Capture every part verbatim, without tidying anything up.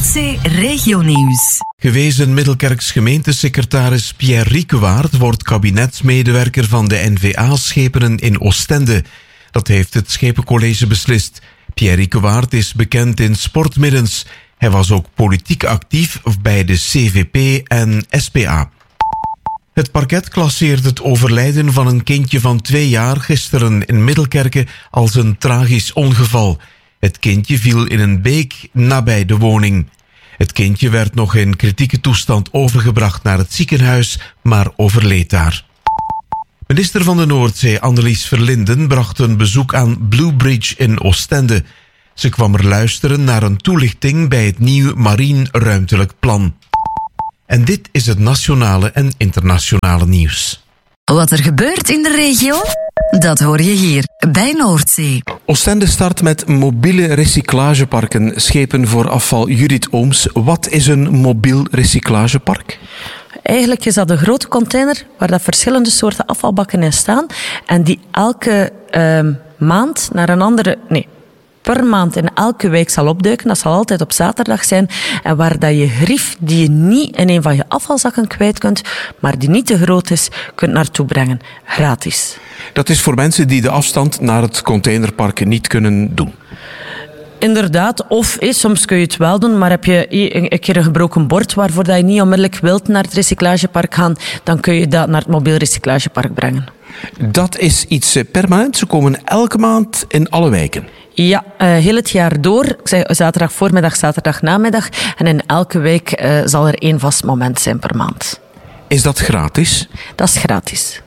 Noordzee Regionieuws. Gewezen Middelkerks gemeentesecretaris Pierre Riekewaard wordt kabinetsmedewerker van de N V A-schepenen in Oostende. Dat heeft het Schepencollege beslist. Pierre Riekewaard is bekend in sportmiddens. Hij was ook politiek actief bij de C V P en S P A. Het parket klasseert het overlijden van een kindje van twee jaar gisteren in Middelkerke als een tragisch ongeval. Het kindje viel in een beek nabij de woning. Het kindje werd nog in kritieke toestand overgebracht naar het ziekenhuis, maar overleed daar. Minister van de Noordzee Annelies Verlinden bracht een bezoek aan Blue Bridge in Oostende. Ze kwam er luisteren naar een toelichting bij het nieuw marien ruimtelijk plan. En dit is het nationale en internationale nieuws. Wat er gebeurt in de regio, dat hoor je hier bij Noordzee. Oostende start met mobiele recyclageparken. Schepen voor afval Judith Ooms. Wat is een mobiel recyclagepark? Eigenlijk is dat een grote container waar dat verschillende soorten afvalbakken in staan en die elke uh, maand naar een andere... Nee, per maand in elke wijk zal opduiken. Dat zal altijd op zaterdag zijn. En waar dat je grief die je niet in een van je afvalzakken kwijt kunt, maar die niet te groot is, kunt naartoe brengen. Gratis. Dat is voor mensen die de afstand naar het containerpark niet kunnen doen. Inderdaad, of eh, soms kun je het wel doen, maar heb je een, een keer een gebroken bord waarvoor dat je niet onmiddellijk wilt naar het recyclagepark gaan, dan kun je dat naar het mobiel recyclagepark brengen. Dat is iets permanent. Ze komen elke maand in alle wijken. Ja, uh, heel het jaar door. Ik zeg zaterdag voormiddag, zaterdag namiddag. En in elke week uh, zal er één vast moment zijn per maand. Is dat gratis? Dat is gratis.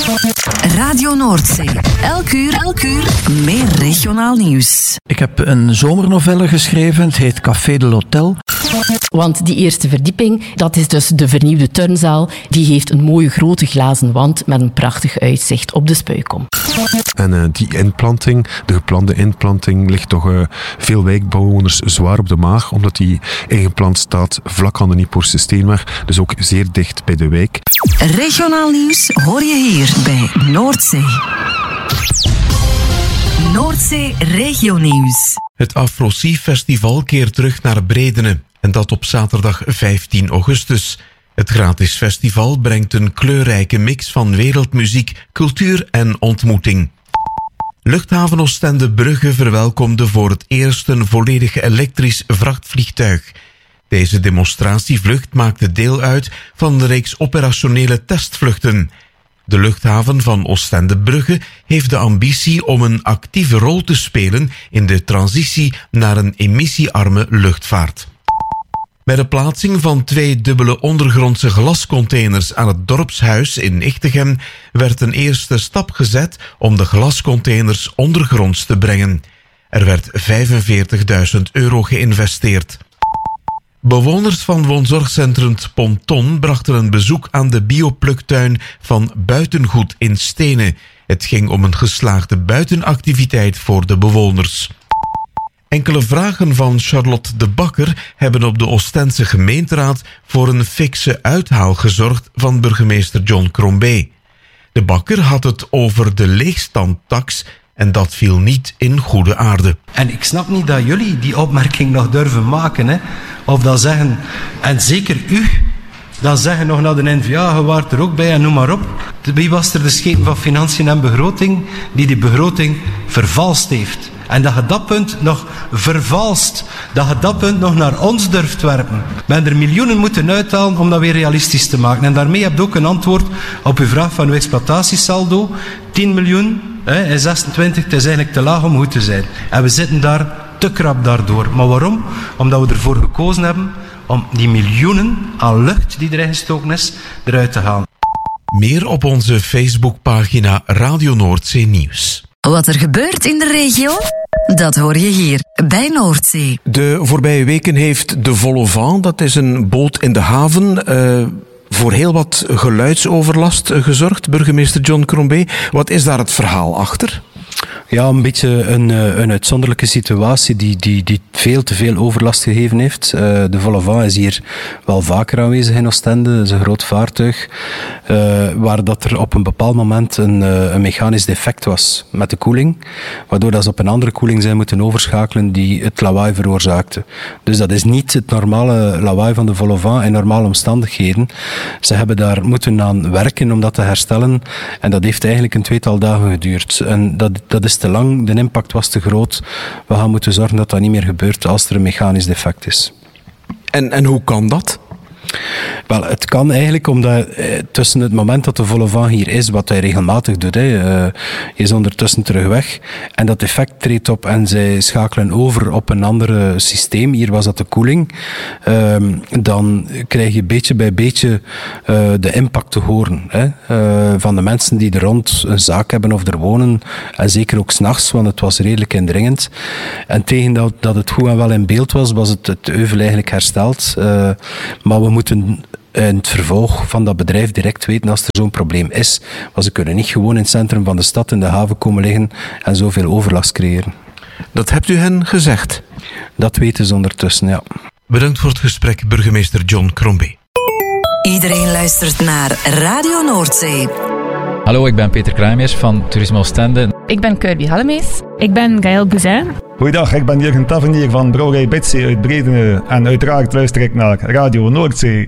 Radio Noordzee. Elk uur, elk uur meer regionaal nieuws. Ik heb een zomernovelle geschreven. Het heet Café de l'Hôtel. Want die eerste verdieping, dat is dus de vernieuwde turnzaal. Die heeft een mooie grote glazen wand met een prachtig uitzicht op de Spuikom. En uh, die inplanting, de geplande inplanting, ligt toch uh, veel wijkbewoners zwaar op de maag, omdat die ingeplant staat vlak aan de Niepoorse Steenweg, dus ook zeer dicht bij de wijk. Regionaal nieuws hoor je hier bij Noordzee. Noordzee Regionieuws. Het Afrosie-festival keert terug naar Bredene. En dat op zaterdag vijftien augustus. Het gratis festival brengt een kleurrijke mix van wereldmuziek, cultuur en ontmoeting. Luchthaven Oostende Brugge verwelkomde voor het eerst een volledig elektrisch vrachtvliegtuig. Deze demonstratievlucht maakte deel uit van de reeks operationele testvluchten. De luchthaven van Oostende Brugge heeft de ambitie om een actieve rol te spelen in de transitie naar een emissiearme luchtvaart. Bij de plaatsing van twee dubbele ondergrondse glascontainers aan het dorpshuis in Ichtegem werd een eerste stap gezet om de glascontainers ondergronds te brengen. Er werd vijfenveertigduizend euro geïnvesteerd. Bewoners van woonzorgcentrum Ponton brachten een bezoek aan de biopluktuin van Buitengoed in Stenen. Het ging om een geslaagde buitenactiviteit voor de bewoners. Enkele vragen van Charlotte de Bakker hebben op de Oostense gemeenteraad voor een fikse uithaal gezorgd van burgemeester John Crombé. De Bakker had het over de leegstandtax en dat viel niet in goede aarde. En ik snap niet dat jullie die opmerking nog durven maken, hè? Of dat zeggen, en zeker u, dat zeggen nog naar de N V A, je waart er ook bij en noem maar op. Wie was er de schepen van Financiën en Begroting die die begroting vervalst heeft? En dat je dat punt nog vervalst, dat je dat punt nog naar ons durft werpen. We hebben er miljoenen moeten uithalen om dat weer realistisch te maken. En daarmee heb je ook een antwoord op uw vraag van uw exploitatiesaldo. tien miljoen hè, in zesentwintig, het is eigenlijk te laag om goed te zijn. En we zitten daar te krap daardoor. Maar waarom? Omdat we ervoor gekozen hebben om die miljoenen aan lucht die erin gestoken is, eruit te halen. Meer op onze Facebookpagina Radio Noordzee Nieuws. Wat er gebeurt in de regio, dat hoor je hier bij Noordzee. De voorbije weken heeft de Vol au Vent, dat is een boot in de haven, uh, voor heel wat geluidsoverlast gezorgd, burgemeester John Crombé. Wat is daar het verhaal achter? Ja, een beetje een, een uitzonderlijke situatie die, die, die veel te veel overlast gegeven heeft. Uh, de Vol-au-Vent is hier wel vaker aanwezig in Oostende. Dat is een groot vaartuig uh, waar dat er op een bepaald moment een, uh, een mechanisch defect was met de koeling, waardoor dat ze op een andere koeling zijn moeten overschakelen die het lawaai veroorzaakte. Dus dat is niet het normale lawaai van de Vol-au-Vent in normale omstandigheden. Ze hebben daar moeten aan werken om dat te herstellen en dat heeft eigenlijk een tweetal dagen geduurd. En dat, dat is te lang, de impact was te groot. We gaan moeten zorgen dat dat niet meer gebeurt als er een mechanisch defect is. En, en hoe kan dat? Wel, het kan eigenlijk omdat eh, tussen het moment dat de Vol-au-Vent hier is, wat hij regelmatig doet, hè, uh, is ondertussen terug weg en dat effect treedt op en zij schakelen over op een ander systeem, hier was dat de koeling, uh, dan krijg je beetje bij beetje uh, de impact te horen hè, uh, van de mensen die er rond een zaak hebben of er wonen en zeker ook 's nachts, want het was redelijk indringend. En tegen dat, dat het goed en wel in beeld was, was het, het euvel eigenlijk hersteld. Uh, maar we moeten in het vervolg van dat bedrijf direct weten als er zo'n probleem is. Want ze kunnen niet gewoon in het centrum van de stad in de haven komen liggen en zoveel overlast creëren. Dat hebt u hen gezegd? Dat weten ze ondertussen, ja. Bedankt voor het gesprek, burgemeester John Crombie. Iedereen luistert naar Radio Noordzee. Hallo, ik ben Peter Kruijmers van Toerisme Oostende. Ik ben Kirby Hallemees. Ik ben Gaël Bouzin. Goeiedag, ik ben Jurgen Tavernier van Brouwerij Bitsy uit Bredene. En uiteraard luister ik naar Radio Noordzee.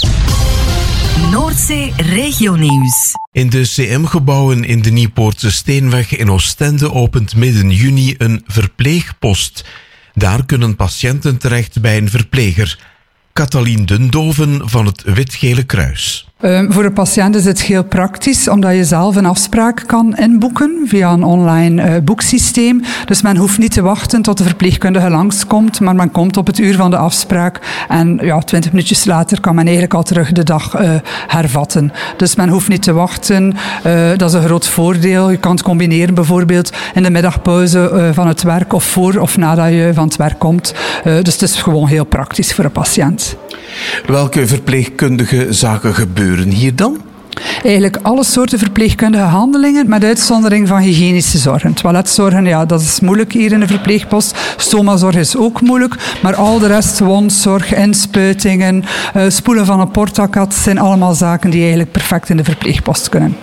Noordzee Regionieuws. In de C M-gebouwen in de Nieuwpoortse Steenweg in Oostende opent midden juni een verpleegpost. Daar kunnen patiënten terecht bij een verpleger. Katalien Dundoven van het Wit-Gele Kruis. Uh, voor de patiënt is het heel praktisch, omdat je zelf een afspraak kan inboeken via een online uh, boeksysteem. Dus men hoeft niet te wachten tot de verpleegkundige langskomt, maar men komt op het uur van de afspraak en ja, twintig minuutjes later kan men eigenlijk al terug de dag uh, hervatten. Dus men hoeft niet te wachten. Uh, dat is een groot voordeel. Je kan het combineren bijvoorbeeld in de middagpauze uh, van het werk of voor of nadat je van het werk komt. Uh, dus het is gewoon heel praktisch voor een patiënt. Welke verpleegkundige zaken gebeuren hier dan? Eigenlijk alle soorten verpleegkundige handelingen, met uitzondering van hygiënische zorgen. Toiletzorgen, ja, dat is moeilijk hier in de verpleegpost. Stomazorg is ook moeilijk, maar al de rest, wondzorg, inspuitingen, uh, spoelen van een portakat, zijn allemaal zaken die eigenlijk perfect in de verpleegpost kunnen.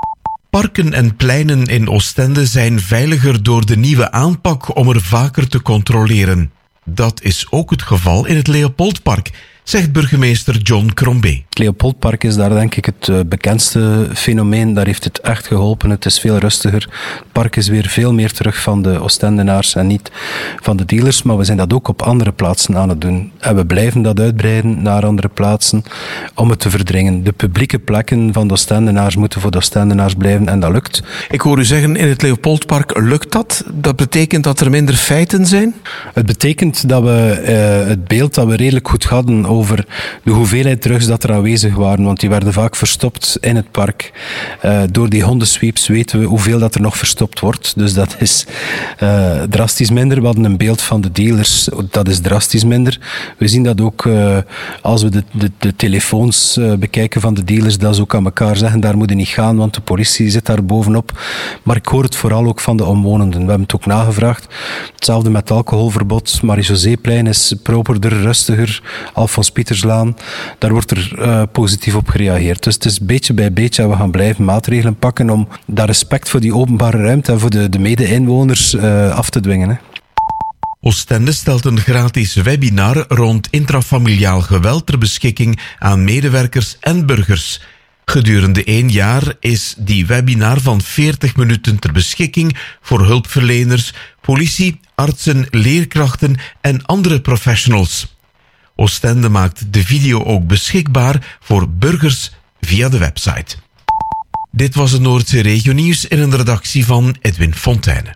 Parken en pleinen in Oostende zijn veiliger door de nieuwe aanpak om er vaker te controleren. Dat is ook het geval in het Leopoldpark, zegt burgemeester John Crombie. Het Leopoldpark is daar denk ik het uh, bekendste fenomeen. Daar heeft het echt geholpen. Het is veel rustiger. Het park is weer veel meer terug van de Oostendenaars en niet van de dealers. Maar we zijn dat ook op andere plaatsen aan het doen. En we blijven dat uitbreiden naar andere plaatsen om het te verdringen. De publieke plekken van de Oostendenaars moeten voor de Oostendenaars blijven en dat lukt. Ik hoor u zeggen, in het Leopoldpark lukt dat? Dat betekent dat er minder feiten zijn? Het betekent dat we uh, het beeld dat we redelijk goed hadden over de hoeveelheid drugs dat er aanwezig waren, want die werden vaak verstopt in het park. Uh, door die hondensweeps weten we hoeveel dat er nog verstopt wordt. Dus dat is uh, drastisch minder. We hadden een beeld van de dealers, dat is drastisch minder. We zien dat ook uh, als we de, de, de telefoons uh, bekijken van de dealers, dat ze ook aan elkaar zeggen, daar moet je niet gaan, want de politie zit daar bovenop. Maar ik hoor het vooral ook van de omwonenden. We hebben het ook nagevraagd. Hetzelfde met alcoholverbod. Marie-José-plein is properder, rustiger. Alfons Pieterslaan, daar wordt er uh, positief op gereageerd. Dus het is beetje bij beetje en we gaan blijven maatregelen pakken om dat respect voor die openbare ruimte en voor de, de mede-inwoners uh, af te dwingen. Hè. Oostende stelt een gratis webinar rond intrafamiliaal geweld ter beschikking aan medewerkers en burgers. Gedurende één jaar is die webinar van veertig minuten ter beschikking voor hulpverleners, politie, artsen, leerkrachten en andere professionals. Oostende maakt de video ook beschikbaar voor burgers via de website. Dit was het Noordzee Regionieuws in een redactie van Edwin Fontijne.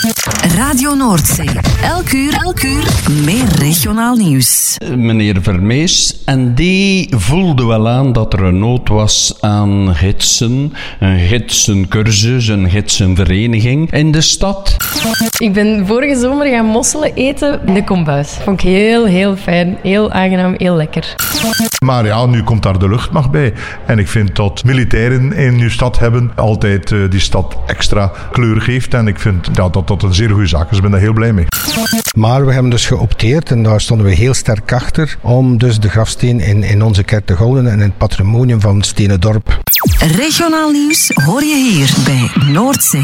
Radio Noordzee. Elk uur, elk uur meer regionaal nieuws. Meneer Vermees, en die voelde wel aan dat er een nood was aan gidsen, een gidsencursus, een gidsenvereniging in de stad. Ik ben vorige zomer gaan mosselen eten in de kombuis. Vond ik heel, heel fijn. Heel aangenaam, heel lekker. Maar ja, nu komt daar de luchtmacht bij. En ik vind dat militairen in uw stad hebben altijd uh, die stad extra kleur geeft. En ik vind ja, dat dat een zeer goede zaak is. Dus ik ben daar heel blij mee. Maar we hebben dus geopteerd, en daar stonden we heel sterk achter, om dus de grafsteen in, in onze kerk te houden en in het patrimonium van Stenendorp. Regionaal nieuws hoor je hier bij Noordzee.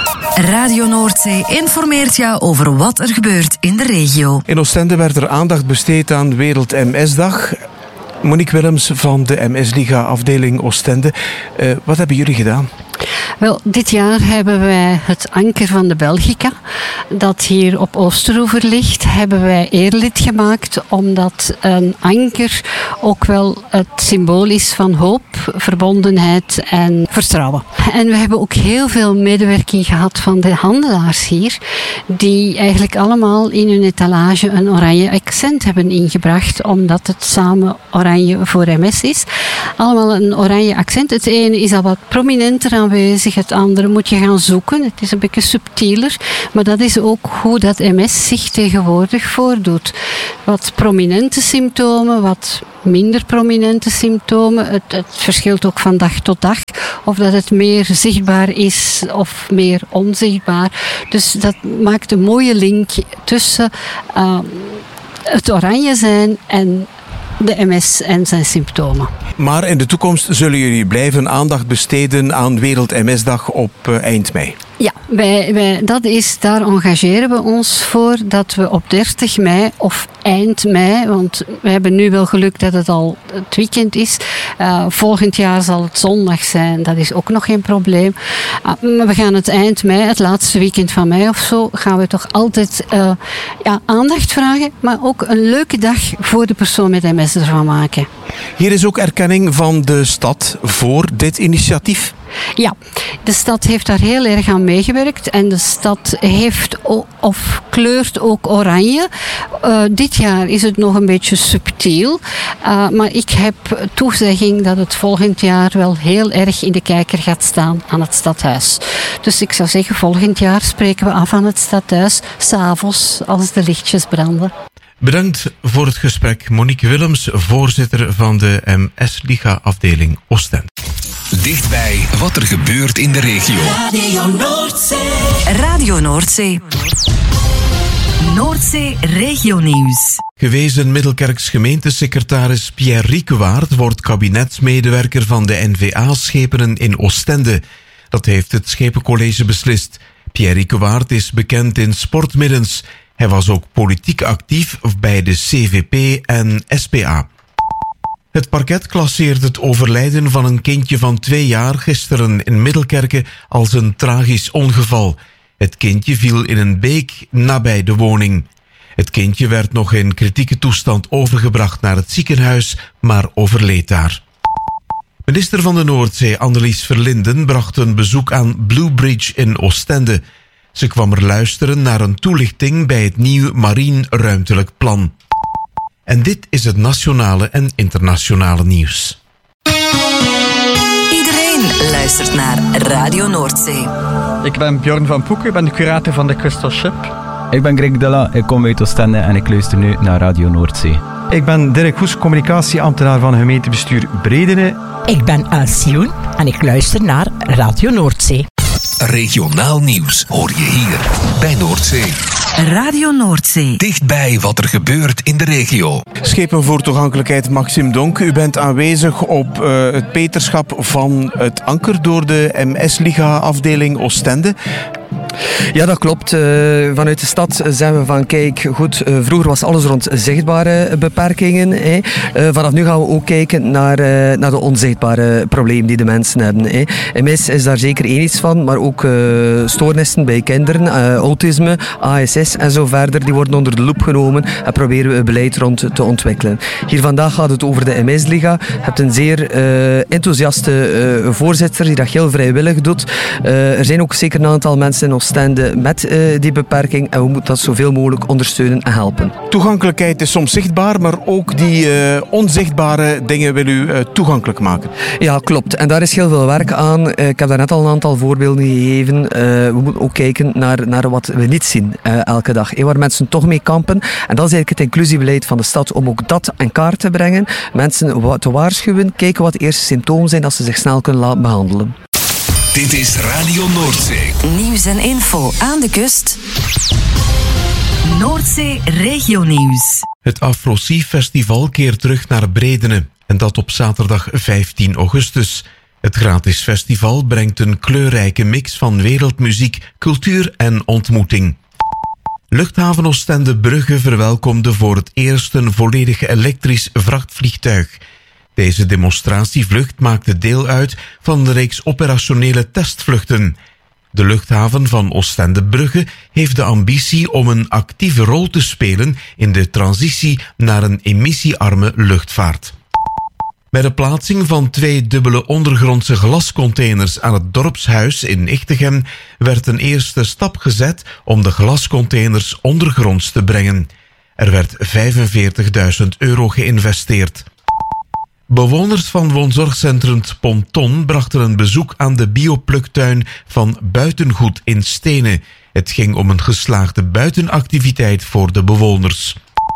Radio Noordzee informeert jou over wat er gebeurt in de regio. In Oostende werd er aandacht besteed aan Wereld M S-dag. Monique Willems van de M S-liga afdeling Oostende. Uh, wat hebben jullie gedaan? Wel, dit jaar hebben wij het anker van de Belgica, dat hier op Oosteroever ligt, hebben wij eerlid gemaakt, omdat een anker ook wel het symbool is van hoop, verbondenheid en vertrouwen. En we hebben ook heel veel medewerking gehad van de handelaars hier, die eigenlijk allemaal in hun etalage een oranje accent hebben ingebracht, omdat het samen oranje voor M S is. Allemaal een oranje accent. Het ene is al wat prominenter aanwezig, het andere moet je gaan zoeken. Het is een beetje subtieler, maar dat is ook hoe dat M S zich tegenwoordig voordoet. Wat prominente symptomen, wat minder prominente symptomen. Het, het verschilt ook van dag tot dag. Of dat het meer zichtbaar is of meer onzichtbaar. Dus dat maakt een mooie link tussen uh, het oranje zijn en de M S en zijn symptomen. Maar in de toekomst zullen jullie blijven aandacht besteden aan Wereld M S-dag op uh, eind mei. Ja, wij, wij, dat is, daar engageren we ons voor dat we op dertig mei of eind mei, want we hebben nu wel geluk dat het al het weekend is. Uh, volgend jaar zal het zondag zijn, dat is ook nog geen probleem. Uh, maar we gaan het eind mei, het laatste weekend van mei of zo, gaan we toch altijd uh, ja, aandacht vragen, maar ook een leuke dag voor de persoon met M S ervan maken. Hier is ook erkenning van de stad voor dit initiatief. Ja, de stad heeft daar heel erg aan meegewerkt en de stad heeft o- of kleurt ook oranje. Uh, dit jaar is het nog een beetje subtiel, uh, maar ik heb toezegging dat het volgend jaar wel heel erg in de kijker gaat staan aan het stadhuis. Dus ik zou zeggen, volgend jaar spreken we af aan het stadhuis, 's avonds als de lichtjes branden. Bedankt voor het gesprek, Monique Willems, voorzitter van de M S-liga afdeling Oostende. Dichtbij wat er gebeurt in de regio. Radio Noordzee. Radio Noordzee. Noordzee regionieuws. Gewezen Middelkerks gemeentesecretaris Pierre Riekewaard wordt kabinetsmedewerker van de N V A-schepenen in Oostende. Dat heeft het Schepencollege beslist. Pierre Riekewaard is bekend in sportmiddens. Hij was ook politiek actief bij de C V P en S P A. Het parket klasseert het overlijden van een kindje van twee jaar gisteren in Middelkerke als een tragisch ongeval. Het kindje viel in een beek nabij de woning. Het kindje werd nog in kritieke toestand overgebracht naar het ziekenhuis, maar overleed daar. Minister van de Noordzee Annelies Verlinden bracht een bezoek aan Blue Bridge in Oostende. Ze kwam er luisteren naar een toelichting bij het nieuw marien ruimtelijk plan. En dit is het nationale en internationale nieuws. Iedereen luistert naar Radio Noordzee. Ik ben Bjorn van Poeken, ik ben de curator van de Crystal Ship. Ik ben Greg Della, ik kom uit Oostende en ik luister nu naar Radio Noordzee. Ik ben Dirk Hoes, communicatieambtenaar van gemeentebestuur Bredene. Ik ben Alcioen en ik luister naar Radio Noordzee. Regionaal nieuws hoor je hier bij Noordzee. Radio Noordzee. Dichtbij wat er gebeurt in de regio. Schepen voor toegankelijkheid Maxim Donk. U bent aanwezig op uh, het peterschap van het anker door de M S-liga afdeling Oostende. Ja, dat klopt. Uh, vanuit de stad zijn we van, kijk, goed, uh, vroeger was alles rond zichtbare beperkingen. Hè. Uh, vanaf nu gaan we ook kijken naar, uh, naar de onzichtbare problemen die de mensen hebben. Hè. M S is daar zeker één iets van, maar ook uh, stoornissen bij kinderen, uh, autisme, A S S en zo verder, die worden onder de loep genomen en proberen we beleid rond te ontwikkelen. Hier vandaag gaat het over de M S-liga. Je hebt een zeer uh, enthousiaste uh, voorzitter die dat heel vrijwillig doet. Uh, er zijn ook zeker een aantal mensen mensen in Oostende met uh, die beperking en we moeten dat zoveel mogelijk ondersteunen en helpen. Toegankelijkheid is soms zichtbaar, maar ook die uh, onzichtbare dingen wil u uh, toegankelijk maken. Ja, klopt. En daar is heel veel werk aan. Uh, ik heb daar net al een aantal voorbeelden gegeven. Uh, we moeten ook kijken naar, naar wat we niet zien uh, elke dag. Hey, waar mensen toch mee kampen. En dat is eigenlijk het inclusiebeleid van de stad om ook dat aan kaart te brengen. Mensen te waarschuwen, kijken wat de eerste symptomen zijn, dat ze zich snel kunnen laten behandelen. Dit is Radio Noordzee. Nieuws en info aan de kust. Noordzee Regionieuws. Het Afro-Sea Festival keert terug naar Bredene. En dat op zaterdag vijftien augustus. Het gratis festival brengt een kleurrijke mix van wereldmuziek, cultuur en ontmoeting. Luchthaven Oostende Brugge verwelkomde voor het eerst een volledig elektrisch vrachtvliegtuig. Deze demonstratievlucht maakte deel uit van de reeks operationele testvluchten. De luchthaven van Oostende Brugge heeft de ambitie om een actieve rol te spelen in de transitie naar een emissiearme luchtvaart. Bij de plaatsing van twee dubbele ondergrondse glascontainers aan het dorpshuis in Ichtegem werd een eerste stap gezet om de glascontainers ondergronds te brengen. Er werd vijfenveertigduizend euro geïnvesteerd. Bewoners van woonzorgcentrum Ponton brachten een bezoek aan de biopluktuin van Buitengoed in Stenen. Het ging om een geslaagde buitenactiviteit voor de bewoners.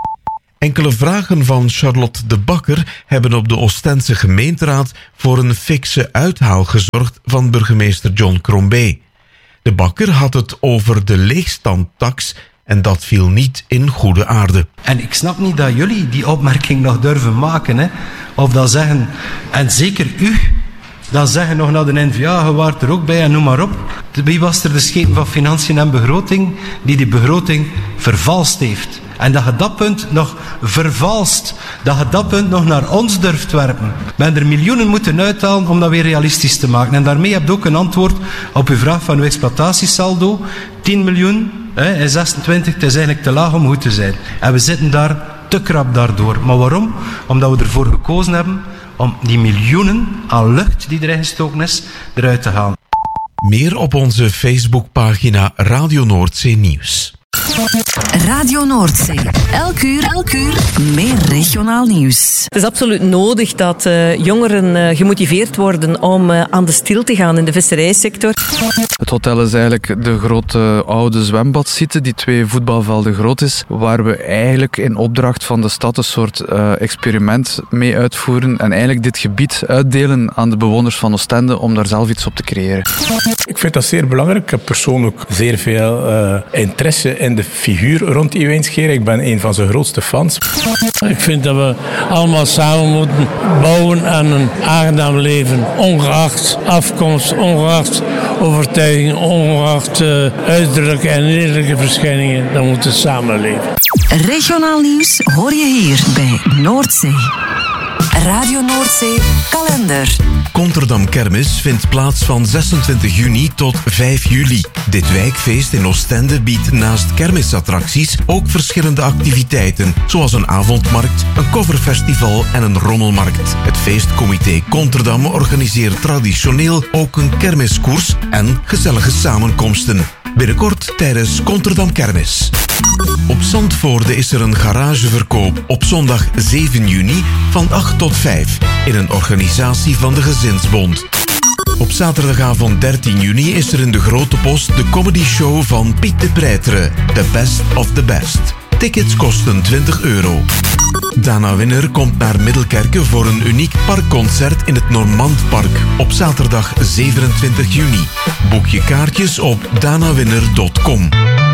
Enkele vragen van Charlotte de Bakker hebben op de Oostense gemeenteraad voor een fikse uithaal gezorgd van burgemeester John Crombé. De Bakker had het over de leegstandtax en dat viel niet in goede aarde. En ik snap niet dat jullie die opmerking nog durven maken, hè? Of dat zeggen, en zeker u, dat zeggen nog naar de N V A, je waart er ook bij en noem maar op. Wie was er de schepen van Financiën en Begroting die die begroting vervalst heeft? En dat je dat punt nog vervalst, dat je dat punt nog naar ons durft werpen. We hebben er miljoenen moeten uithalen om dat weer realistisch te maken. En daarmee heb je ook een antwoord op uw vraag van uw exploitatiesaldo. tien miljoen hè, in zesentwintig, het is eigenlijk te laag om goed te zijn. En we zitten daar te krap daardoor. Maar waarom? Omdat we ervoor gekozen hebben om die miljoenen aan lucht die erin gestoken is, eruit te halen. Meer op onze Facebookpagina Radio Noordzee Nieuws. Radio Noordzee. Elk uur, elk uur meer regionaal nieuws. Het is absoluut nodig dat uh, jongeren uh, gemotiveerd worden om uh, aan de stil te gaan in de visserijsector. Het hotel is eigenlijk de grote oude zwembadsite die twee voetbalvelden groot is, waar we eigenlijk in opdracht van de stad een soort uh, experiment mee uitvoeren en eigenlijk dit gebied uitdelen aan de bewoners van Oostende om daar zelf iets op te creëren. Ik vind dat zeer belangrijk. Ik heb persoonlijk zeer veel uh, interesse in de figuur rond Iwijn Scheer. Ik ben een van zijn grootste fans. Ik vind dat we allemaal samen moeten bouwen aan een aangenaam leven. Ongeacht afkomst, ongeacht overtuiging, ongeacht uh, uiterlijke en innerlijke verschijningen. Dan moeten we samenleven. Regionaal nieuws hoor je hier bij Noordzee. Radio Noordzee kalender. Konterdam Kermis vindt plaats van zesentwintig juni tot vijf juli. Dit wijkfeest in Oostende biedt naast kermisattracties ook verschillende activiteiten, zoals een avondmarkt, een coverfestival en een rommelmarkt. Het feestcomité Konterdam organiseert traditioneel ook een kermiskoers en gezellige samenkomsten. Binnenkort tijdens Konterdam Kermis. Op Zandvoorde is er een garageverkoop op zondag zeven juni van acht tot vijf in een organisatie van de Gezinsbond. Op zaterdagavond dertien juni is er in de Grote Post de comedyshow van Piet de Preijtere, The Best of the Best. Tickets kosten twintig euro. Dana Winner komt naar Middelkerke voor een uniek parkconcert in het Normandpark op zaterdag zevenentwintig juni. Boek je kaartjes op danawinner punt com.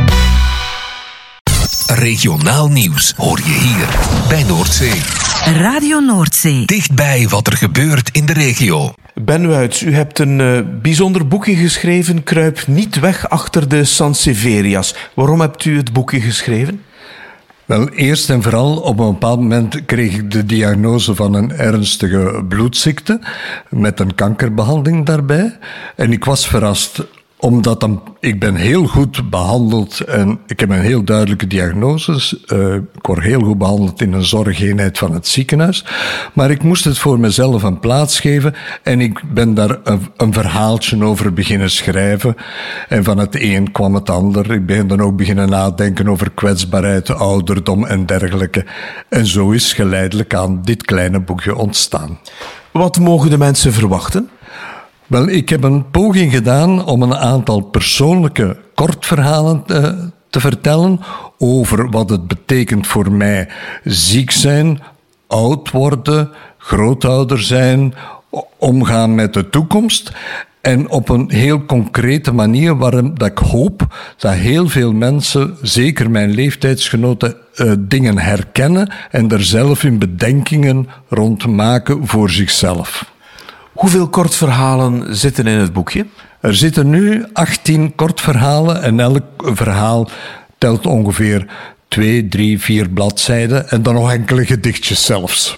Regionaal nieuws hoor je hier bij Noordzee. Radio Noordzee. Dichtbij wat er gebeurt in de regio. Ben Wuits, u hebt een uh, bijzonder boekje geschreven, Kruip niet weg achter de Sanseverias. Waarom hebt u het boekje geschreven? Wel, eerst en vooral, op een bepaald moment kreeg ik de diagnose van een ernstige bloedziekte, met een kankerbehandeling daarbij. En ik was verrast omdat dan, ik ben heel goed behandeld en ik heb een heel duidelijke diagnose. Uh, ik word heel goed behandeld in een zorgeenheid van het ziekenhuis. Maar ik moest het voor mezelf een plaats geven en ik ben daar een, een verhaaltje over beginnen schrijven. En van het een kwam het ander. Ik ben dan ook beginnen nadenken over kwetsbaarheid, ouderdom en dergelijke. En zo is geleidelijk aan dit kleine boekje ontstaan. Wat mogen de mensen verwachten? Wel, ik heb een poging gedaan om een aantal persoonlijke kortverhalen te, te vertellen over wat het betekent voor mij ziek zijn, oud worden, grootouder zijn, omgaan met de toekomst. En op een heel concrete manier waarom dat ik hoop dat heel veel mensen, zeker mijn leeftijdsgenoten, uh, dingen herkennen en er zelf hun bedenkingen rond maken voor zichzelf. Hoeveel kortverhalen zitten in het boekje? Er zitten nu achttien kortverhalen en elk verhaal telt ongeveer twee, drie, vier bladzijden en dan nog enkele gedichtjes zelfs.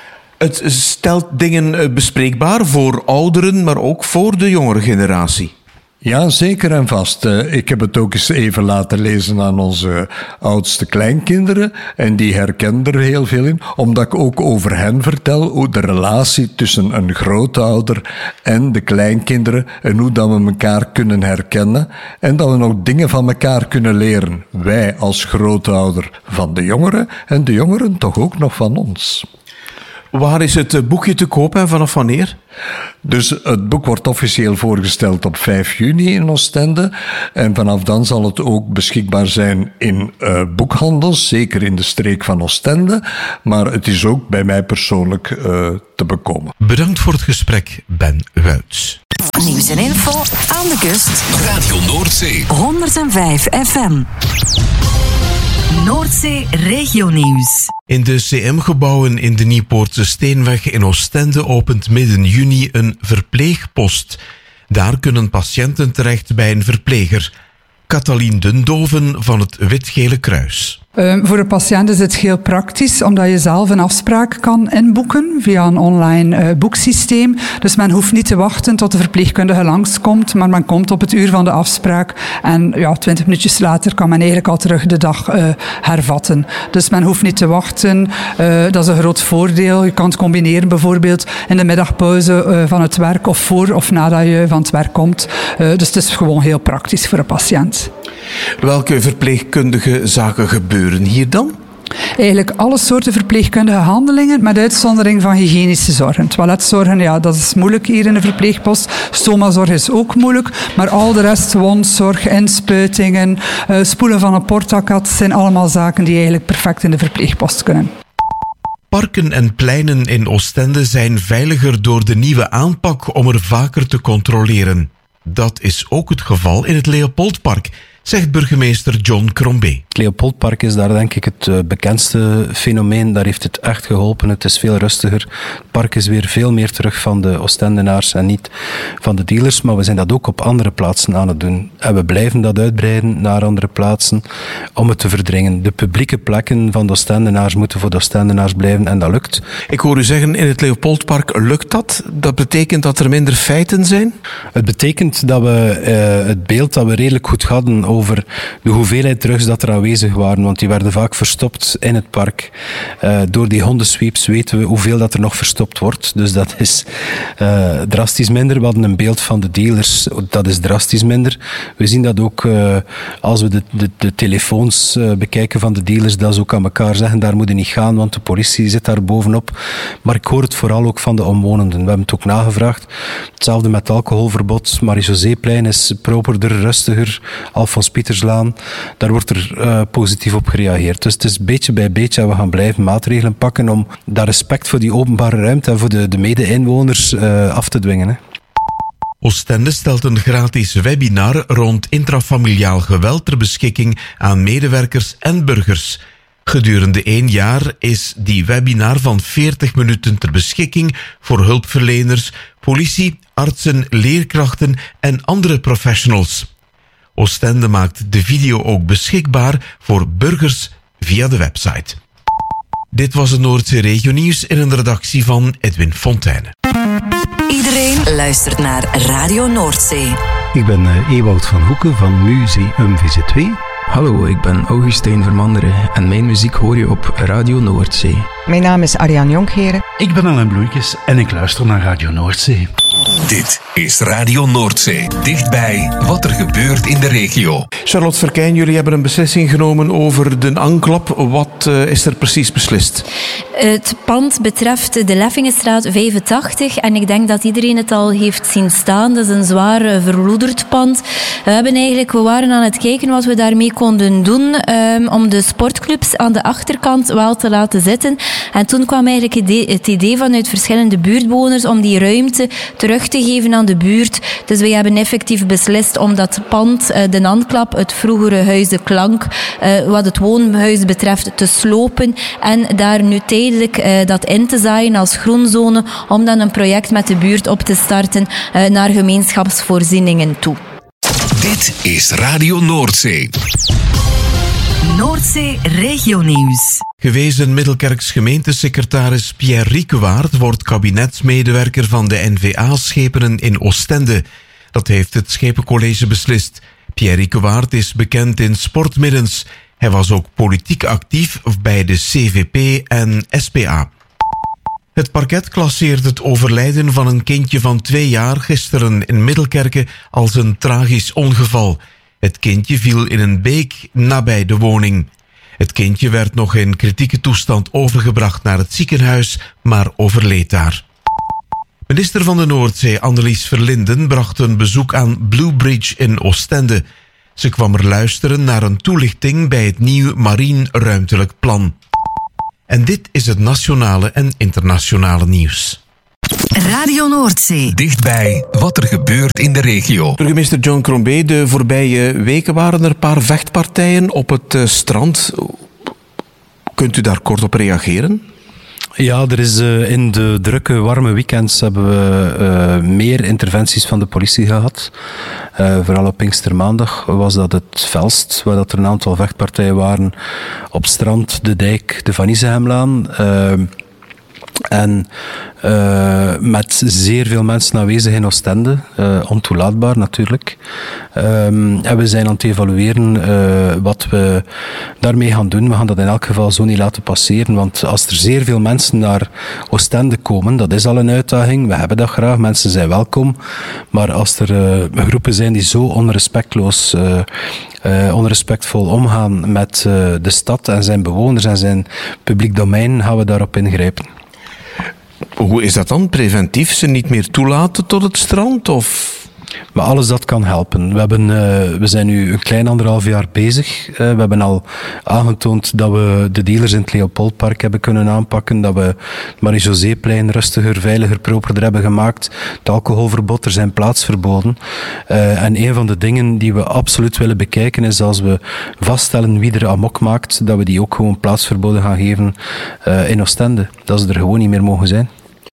Het stelt dingen bespreekbaar voor ouderen, maar ook voor de jongere generatie. Ja, zeker en vast. Ik heb het ook eens even laten lezen aan onze oudste kleinkinderen en die herkennen er heel veel in, omdat ik ook over hen vertel, hoe de relatie tussen een grootouder en de kleinkinderen en hoe dat we elkaar kunnen herkennen en dat we nog dingen van elkaar kunnen leren. Wij als grootouder van de jongeren en de jongeren toch ook nog van ons. Waar is het boekje te koop en vanaf wanneer? Dus het boek wordt officieel voorgesteld op vijf juni in Oostende. En vanaf dan zal het ook beschikbaar zijn in uh, boekhandels, zeker in de streek van Oostende. Maar het is ook bij mij persoonlijk uh, te bekomen. Bedankt voor het gesprek, Ben Wuits. Nieuws en info aan de kust. Radio Noordzee. honderdvijf F M. Noordzee Regionieuws. In de C M-gebouwen in de Nieuwpoortse Steenweg in Oostende opent midden juni een verpleegpost. Daar kunnen patiënten terecht bij een verpleger. Katalien Dundoven van het Wit-Gele Kruis. Uh, voor de patiënt is het heel praktisch, omdat je zelf een afspraak kan inboeken via een online uh, boeksysteem. Dus men hoeft niet te wachten tot de verpleegkundige langskomt, maar men komt op het uur van de afspraak en ja, twintig minuutjes later kan men eigenlijk al terug de dag uh, hervatten. Dus men hoeft niet te wachten. Uh, dat is een groot voordeel. Je kan het combineren bijvoorbeeld in de middagpauze uh, van het werk of voor of nadat je van het werk komt. Uh, dus het is gewoon heel praktisch voor een patiënt. Welke verpleegkundige zaken gebeuren hier dan? Eigenlijk alle soorten verpleegkundige handelingen, met uitzondering van hygiënische zorgen. Toiletzorgen, ja, dat is moeilijk hier in de verpleegpost. Stomazorg is ook moeilijk, maar al de rest, wondzorg, inspuitingen, uh, spoelen van een portakat, zijn allemaal zaken die eigenlijk perfect in de verpleegpost kunnen. Parken en pleinen in Oostende zijn veiliger door de nieuwe aanpak om er vaker te controleren. Dat is ook het geval in het Leopoldpark, zegt burgemeester John Crombé. Het Leopoldpark is daar denk ik het uh, bekendste fenomeen. Daar heeft het echt geholpen. Het is veel rustiger. Het park is weer veel meer terug van de Oostendenaars en niet van de dealers. Maar we zijn dat ook op andere plaatsen aan het doen. En we blijven dat uitbreiden naar andere plaatsen om het te verdringen. De publieke plekken van de Oostendenaars moeten voor de Oostendenaars blijven en dat lukt. Ik hoor u zeggen, in het Leopoldpark lukt dat. Dat betekent dat er minder feiten zijn? Het betekent dat we uh, het beeld dat we redelijk goed hadden over de hoeveelheid drugs dat er aanwezig waren, want die werden vaak verstopt in het park. Uh, door die hondensweeps weten we hoeveel dat er nog verstopt wordt. Dus dat is uh, drastisch minder. We hadden een beeld van de dealers, dat is drastisch minder. We zien dat ook uh, als we de, de, de telefoons uh, bekijken van de dealers, dat ze ook aan elkaar zeggen, daar moet je niet gaan, want de politie zit daar bovenop. Maar ik hoor het vooral ook van de omwonenden. We hebben het ook nagevraagd. Hetzelfde met alcoholverbod. Marie-Joséplein is properder, rustiger. Alfons Pieterslaan, daar wordt er uh, positief op gereageerd. Dus het is beetje bij beetje en we gaan blijven maatregelen pakken om dat respect voor die openbare ruimte en voor de, de mede-inwoners uh, af te dwingen. Hè. Oostende stelt een gratis webinar rond intrafamiliaal geweld ter beschikking aan medewerkers en burgers. Gedurende één jaar is die webinar van veertig minuten ter beschikking voor hulpverleners, politie, artsen, leerkrachten en andere professionals. Oostende maakt de video ook beschikbaar voor burgers via de website. Dit was het Noordzee Regionieuws in een redactie van Edwin Fontijne. Iedereen luistert naar Radio Noordzee. Ik ben uh, Ewout van Hoeken van Museum V Z twee. Hallo, ik ben Augustijn Vermanderen en mijn muziek hoor je op Radio Noordzee. Mijn naam is Ariane Jonkheren. Ik ben Alain Bloeikes en ik luister naar Radio Noordzee. Dit is Radio Noordzee. Dichtbij wat er gebeurt in de regio. Charlotte Verkijn, jullie hebben een beslissing genomen over de Anklap. Wat uh, is er precies beslist? Het pand betreft de Leffingenstraat vijfentachtig en ik denk dat iedereen het al heeft zien staan. Dat is een zwaar uh, verloederd pand. We, hebben eigenlijk, we waren aan het kijken wat we daarmee konden doen um, om de sportclubs aan de achterkant wel te laten zitten. En toen kwam eigenlijk het idee, het idee vanuit verschillende buurtbewoners om die ruimte terug te geven aan de buurt. Dus wij hebben effectief beslist om dat pand, uh, de Anklap, het vroegere Huis de Klank, uh, wat het woonhuis betreft, te slopen en daar nu tijdelijk uh, dat in te zaaien als groenzone om dan een project met de buurt op te starten uh, naar gemeenschapsvoorzieningen toe. Dit is Radio Noordzee. Noordzee Regionieuws. Gewezen Middelkerks gemeentesecretaris Pierre Riekewaard wordt kabinetsmedewerker van de N V A-schepenen in Oostende. Dat heeft het Schepencollege beslist. Pierre Riekewaard is bekend in sportmiddens. Hij was ook politiek actief bij de C V P en S P A. Het parket klasseert het overlijden van een kindje van twee jaar gisteren in Middelkerke als een tragisch ongeval. Het kindje viel in een beek nabij de woning. Het kindje werd nog in kritieke toestand overgebracht naar het ziekenhuis, maar overleed daar. Minister van de Noordzee Annelies Verlinden bracht een bezoek aan Blue Bridge in Oostende. Ze kwam er luisteren naar een toelichting bij het nieuw marien ruimtelijk plan. En dit is het nationale en internationale nieuws. Radio Noordzee. Dichtbij wat er gebeurt in de regio. Burgemeester John Crombie, de voorbije weken waren er een paar vechtpartijen op het uh, strand. Kunt u daar kort op reageren? Ja, er is uh, in de drukke, warme weekends hebben we uh, meer interventies van de politie gehad. Uh, vooral op Pinkstermaandag was dat het felst, waar dat er een aantal vechtpartijen waren op strand, de dijk, de Van Isehemlaan. Uh, En uh, met zeer veel mensen aanwezig in Oostende, uh, ontoelaatbaar natuurlijk. Um, en we zijn aan het evalueren uh, wat we daarmee gaan doen. We gaan dat in elk geval zo niet laten passeren, want als er zeer veel mensen naar Oostende komen, dat is al een uitdaging. We hebben dat graag, mensen zijn welkom. Maar als er uh, groepen zijn die zo onrespectloos, uh, uh, onrespectvol omgaan met uh, de stad en zijn bewoners en zijn publiek domein, gaan we daarop ingrijpen. Hoe is dat dan? Preventief ze niet meer toelaten tot het strand? Of? Maar alles dat kan helpen. We, hebben, uh, we zijn nu een klein anderhalf jaar bezig. Uh, we hebben al aangetoond dat we de dealers in het Leopoldpark hebben kunnen aanpakken. Dat we het Marie-Joséplein rustiger, veiliger, properder hebben gemaakt. Het alcoholverbod, er zijn plaatsverboden. Uh, en een van de dingen die we absoluut willen bekijken is als we vaststellen wie er amok maakt, dat we die ook gewoon plaatsverboden gaan geven uh, in Oostende. Dat ze er gewoon niet meer mogen zijn.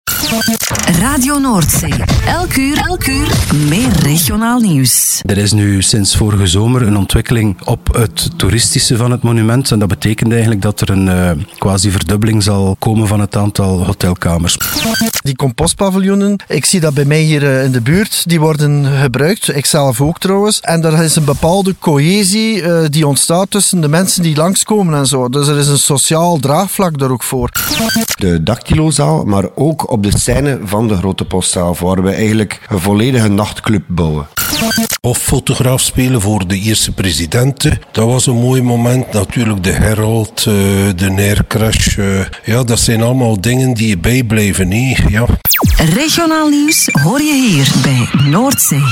Radio Noordzee. Elk uur, elk uur meer regionaal nieuws. Er is nu sinds vorige zomer een ontwikkeling op het toeristische van het monument. En dat betekent eigenlijk dat er een uh, quasi verdubbeling zal komen van het aantal hotelkamers. Die compostpaviljoenen, ik zie dat bij mij hier uh, in de buurt, die worden gebruikt. Ik zelf ook trouwens. En er is een bepaalde cohesie uh, die ontstaat tussen de mensen die langskomen en zo. Dus er is een sociaal draagvlak daar ook voor. De Dactylozaal, maar ook op de scène van de Grote Postzaal, waar we eigenlijk een volledige nachtclub bouwen. Of fotograaf spelen voor de eerste presidenten. Dat was een mooi moment. Natuurlijk de Herald, de Naircrash. Ja, dat zijn allemaal dingen die je bijblijven. Nee, ja. Regionaal nieuws hoor je hier bij Noordzee.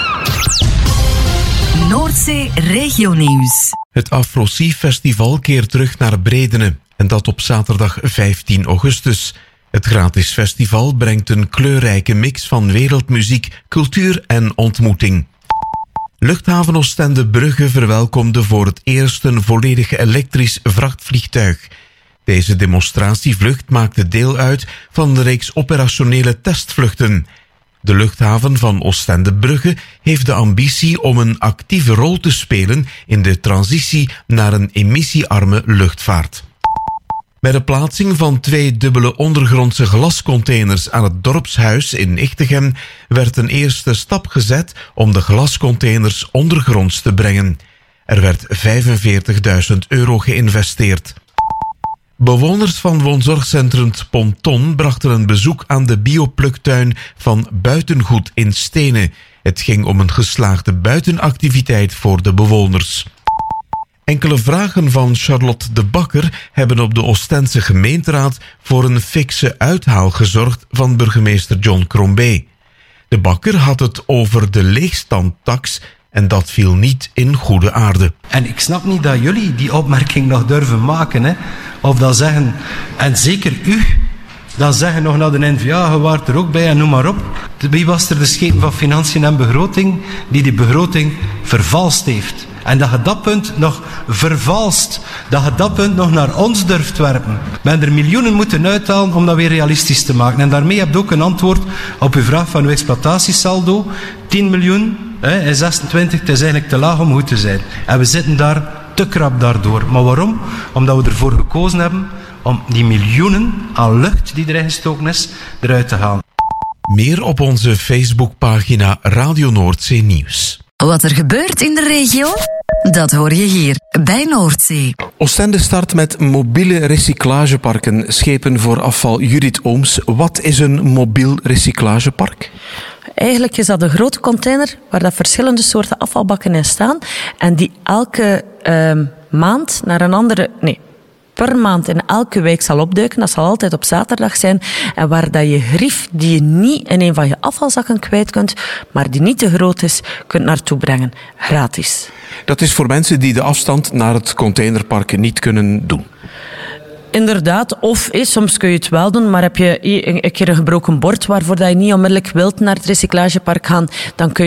Noordzee Regionieuws. Het Afro-Sea Festival keert terug naar Bredene. En dat op zaterdag vijftien augustus. Het gratis festival brengt een kleurrijke mix van wereldmuziek, cultuur en ontmoeting. Luchthaven Oostende Brugge verwelkomde voor het eerst een volledig elektrisch vrachtvliegtuig. Deze demonstratievlucht maakte deel uit van de reeks operationele testvluchten. De luchthaven van Oostende Brugge heeft de ambitie om een actieve rol te spelen in de transitie naar een emissiearme luchtvaart. Bij de plaatsing van twee dubbele ondergrondse glascontainers aan het dorpshuis in Ichtegem werd een eerste stap gezet om de glascontainers ondergronds te brengen. Er werd vijfenveertigduizend euro geïnvesteerd. Bewoners van woonzorgcentrum Ponton brachten een bezoek aan de biopluktuin van Buitengoed in Stenen. Het ging om een geslaagde buitenactiviteit voor de bewoners. Enkele vragen van Charlotte de Bakker hebben op de Oostense gemeenteraad voor een fikse uithaal gezorgd van burgemeester John Crombé. De Bakker had het over de leegstandtax en dat viel niet in goede aarde. En ik snap niet dat jullie die opmerking nog durven maken, hè? Of dat zeggen, en zeker u, dat zeggen nog naar de N V A, je waart er ook bij en noem maar op. Wie was er de schepen van Financiën en Begroting die die begroting vervalst heeft? En dat je dat punt nog vervalst, dat je dat punt nog naar ons durft werpen. We hebben er miljoenen moeten uithalen om dat weer realistisch te maken. En daarmee heb je ook een antwoord op uw vraag van uw exploitatiesaldo. tien miljoen hè, in zesentwintig, het is eigenlijk te laag om goed te zijn. En we zitten daar te krap daardoor. Maar waarom? Omdat we ervoor gekozen hebben om die miljoenen aan lucht die erin gestoken is, eruit te halen. Meer op onze Facebookpagina Radio Noordzee Nieuws. Wat er gebeurt in de regio, dat hoor je hier bij Noordzee. Oostende start met mobiele recyclageparken. Schepen voor afval. Judith Ooms, wat is een mobiel recyclagepark? Eigenlijk is dat een grote container waar dat verschillende soorten afvalbakken in staan en die elke uh, maand naar een andere... Nee, per maand in elke wijk zal opduiken. Dat zal altijd op zaterdag zijn. En waar dat je grief die je niet in een van je afvalzakken kwijt kunt, maar die niet te groot is, kunt naartoe brengen. Gratis. Dat is voor mensen die de afstand naar het containerpark niet kunnen doen. Inderdaad, of eh, soms kun je het wel doen, maar heb je een keer een gebroken bord waarvoor dat je niet onmiddellijk wilt naar het recyclagepark gaan, dan kun je